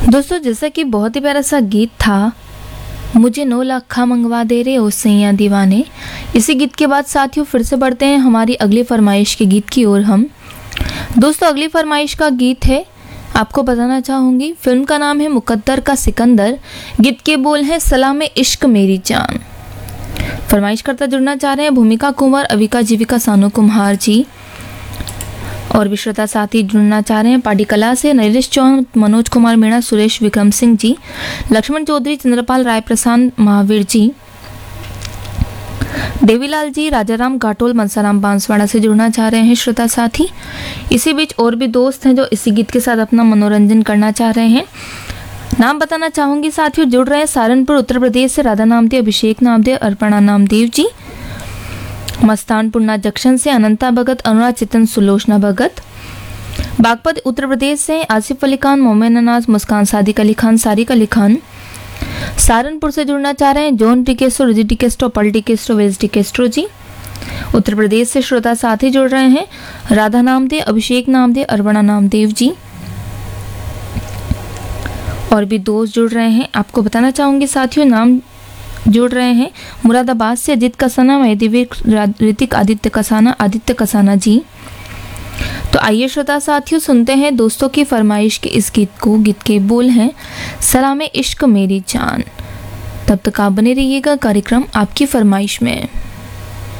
दोस्तों, जैसा कि बहुत ही प्यारा सा गीत था, मुझे 9 लाखा मंगवा दे रे ओ सैया दीवाने। इसी गीत के बाद साथियों फिर से बढ़ते हैं हमारी अगली फरमाइश के गीत की ओर। हम दोस्तों अगली फरमाइश का गीत है, आपको बताना चाहूँगी, फिल्म का नाम है मुकद्दर का सिकंदर। गीत के बोल हैं सलाम इश्क मेरी जान। फरमाइश करता जुड़ना चाह रहे हैं भूमिका कुंवर, अविका जीविका, सानू कुम्हार जी। और भी श्रोता साथी जुड़ना चाह रहे हैं पाटीकला से नरेश चौहान, मनोज कुमार मीणा, सुरेश विक्रम सिंह जी, लक्ष्मण चौधरी, चंद्रपाल राय प्रसाद, महावीर जी, देवीलाल जी, राजाराम घाटोल, मनसाराम बांसवाड़ा से जुड़ना चाह रहे हैं श्रोता साथी। इसी बीच और भी दोस्त हैं जो इसी गीत के साथ अपना मनोरंजन करना चाह रहे हैं। नाम बताना चाहूंगी साथियों, जुड़ रहे हैं सहारनपुर उत्तर प्रदेश से राधा नामदेव, अभिषेक नामदेव, अर्पणा नामदेव जी। मस्तानपुर जंक्शन से अनंता भगत, अनुराग चितन, सुलोचना भगत। बागपत उत्तर प्रदेश से आसिफ अली खान, मोमिन अनाज, मुस्कान, सादिक अली खान, सारिक अली खान। सहारनपुर से जुड़ना चाह रहे हैं जॉन टिकेस्ट्रो, रिजी टिकेस्ट्रो, पल टिकेस्ट्रो, वेज टिकेस्ट्रो जी। उत्तर प्रदेश से श्रोता साथी जुड़ रहे हैं राधा नामदेव, अभिषेक नामदेव, अर्पणा नामदेव जी। और भी दोस्त जुड़ रहे हैं, आपको बताना चाहूंगी साथियों, नाम जुड़ रहे हैं मुरादाबाद से अजित कसाना, महदेवी, ऋतिक, आदित्य कसाना जी। तो आइए श्रोता साथियों सुनते हैं दोस्तों की फरमाइश के इस गीत को। गीत के बोल हैं सलाम इश्क मेरी जान। तब तक आप बने रहिएगा कार्यक्रम आपकी फरमाइश में।